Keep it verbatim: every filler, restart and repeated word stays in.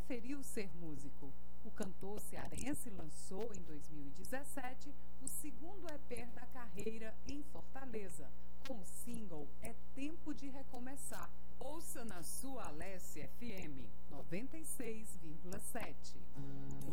preferiu ser músico. O cantor cearense lançou em dois mil e dezessete o segundo E P da carreira em Fortaleza, com o single É Tempo de Recomeçar. Ouça na sua Alessia F M noventa e seis vírgula sete.